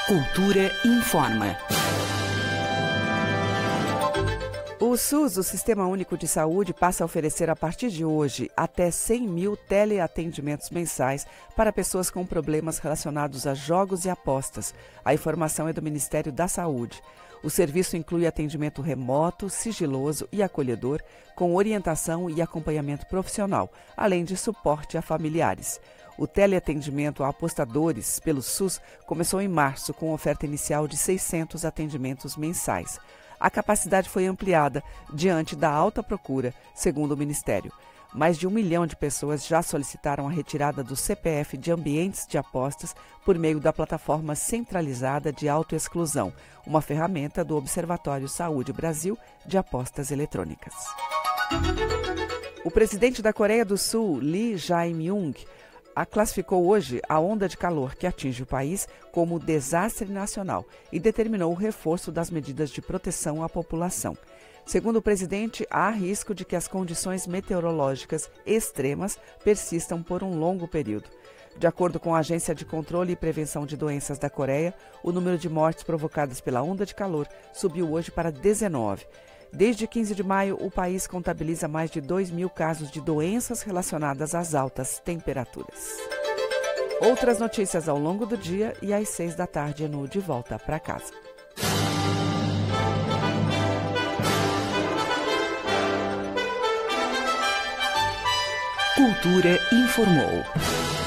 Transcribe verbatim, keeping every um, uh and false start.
Cultura informa. O SUS, o Sistema Único de Saúde, passa a oferecer a partir de hoje até cem mil teleatendimentos mensais para pessoas com problemas relacionados a jogos e apostas. A informação é do Ministério da Saúde. O serviço inclui atendimento remoto, sigiloso e acolhedor, com orientação e acompanhamento profissional, além de suporte a familiares. O teleatendimento a apostadores pelo SUS começou em março com oferta inicial de seiscentos atendimentos mensais. A capacidade foi ampliada diante da alta procura, segundo o Ministério. Mais de um milhão de pessoas já solicitaram a retirada do C P F de ambientes de apostas por meio da plataforma centralizada de autoexclusão, uma ferramenta do Observatório Saúde Brasil de Apostas Eletrônicas. O presidente da Coreia do Sul, Lee Jae-myung, a classificou hoje a onda de calor que atinge o país como desastre nacional e determinou o reforço das medidas de proteção à população. Segundo o presidente, há risco de que as condições meteorológicas extremas persistam por um longo período. De acordo com a Agência de Controle e Prevenção de Doenças da Coreia, o número de mortes provocadas pela onda de calor subiu hoje para dezenove. Desde quinze de maio, o país contabiliza mais de dois mil casos de doenças relacionadas às altas temperaturas. Outras notícias ao longo do dia e às seis da tarde no De Volta para Casa. Cultura informou.